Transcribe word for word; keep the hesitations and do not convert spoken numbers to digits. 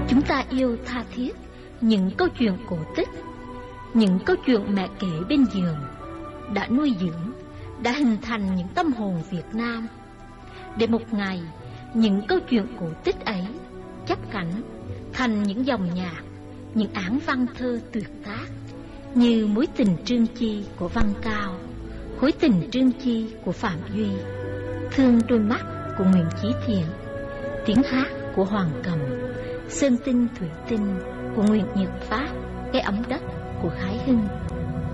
Chúng ta yêu tha thiết những câu chuyện cổ tích, những câu chuyện mẹ kể bên giường, đã nuôi dưỡng, đã hình thành những tâm hồn Việt Nam. Để một ngày, những câu chuyện cổ tích ấy chấp cánh thành những dòng nhạc, những áng văn thơ tuyệt tác, như Mối tình Trương Chi của Văn Cao, Hối tình Trương Chi của Phạm Duy, Thương đôi mắt của Nguyễn Chí Thiện, Tiếng hát của Hoàng Cầm, Sơn tinh thủy tinh của Nguyễn Nhật Phát, Cái ấm đất của Khái Hưng.